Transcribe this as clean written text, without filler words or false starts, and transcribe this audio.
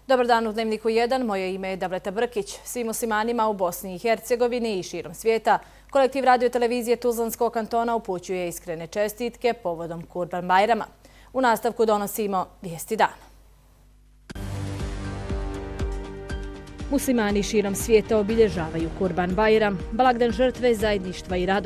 Dobar dan u Dnevniku 1, moje ime je Davleta Brkić. Svim muslimanima u Bosni i Hercegovini i širom svijeta kolektiv radio televizije Tuzlanskog kantona upućuje iskrene čestitke povodom Kurban Bajrama. U nastavku donosimo vijesti dana. Muslimani širom svijeta obilježavaju Kurban Bajram, blagdan žrtve, zajedništva i radosti.